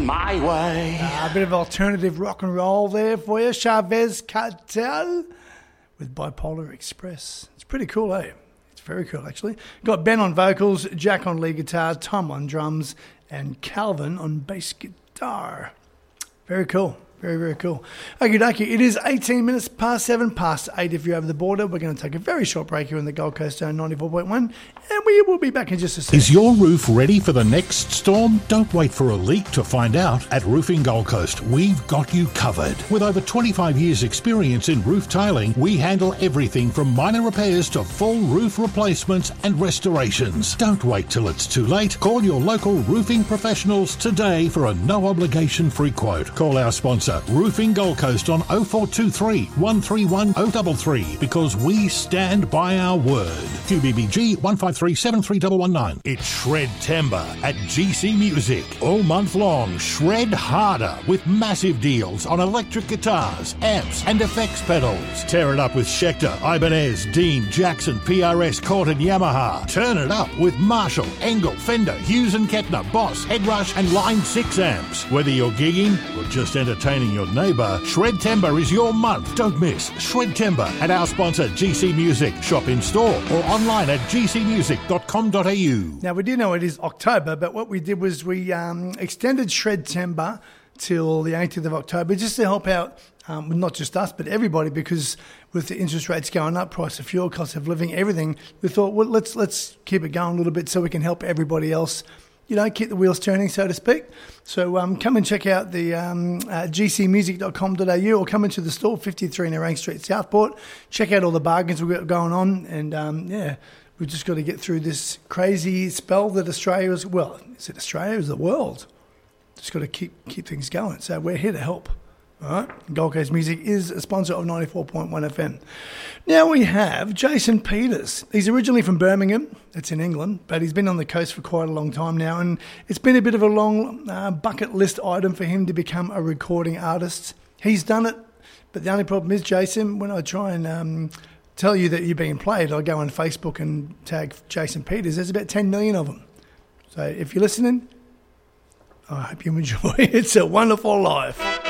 my way. A bit of alternative rock and roll there for you. Chavez Cartel with Bipolar Express. It's pretty cool, eh? It's very cool, actually. Got Ben on vocals, Jack on lead guitar, Tom on drums, and Calvin on bass guitar. Very cool. Very, very cool. Okie dokie, it is 18 minutes past 7, past 8 if you're over the border. We're going to take a very short break here on the Gold Coast Zone 94.1, and we will be back in just a second. Is your roof ready for the next storm? Don't wait for a leak to find out. At Roofing Gold Coast, we've got you covered. With over 25 years' experience in roof tiling, we handle everything from minor repairs to full roof replacements and restorations. Don't wait till it's too late. Call your local roofing professionals today for a no-obligation free quote. Call our sponsor, Roofing Gold Coast, on 0423 131 033 because we stand by our word. QBBG 153 73119. It's Shred-Tember at GC Music. All month long, shred harder with massive deals on electric guitars, amps and effects pedals. Tear it up with Schecter, Ibanez, Dean, Jackson, PRS, Cort and Yamaha. Turn it up with Marshall, Engel, Fender, Hughes and Kettner, Boss, Headrush and Line 6 amps. Whether you're gigging or just entertaining your neighbour, Shred-Tember is your month. Don't miss Shred-Tember at our sponsor GC Music. Shop in store or online at gcmusic.com.au. Now, we do know it is October, but what we did was we extended Shred-Tember till the 18th of October just to help out, not just us, but everybody, because with the interest rates going up, price of fuel, cost of living, everything, we thought, well, let's keep it going a little bit so we can help everybody else, you know, keep the wheels turning, so to speak. So come and check out the gcmusic.com.au or come into the store, 53 Nerang Street, Southport. Check out all the bargains we've got going on. And, we've just got to get through this crazy spell that Australia is, well, is it Australia? Is it the world? Just got to keep things going. So we're here to help. All right. Gold Coast Music is a sponsor of 94.1 FM. Now we have Jason Peters. He's originally from Birmingham. It's in England, but he's been on the coast for quite a long time now, and it's been a bit of a long bucket list item for him to become a recording artist. He's done it, but the only problem is, Jason, when I try and tell you that you're being played, I go on Facebook and tag Jason Peters. There's about 10 million of them. So if you're listening, I hope you enjoy. It's a wonderful life.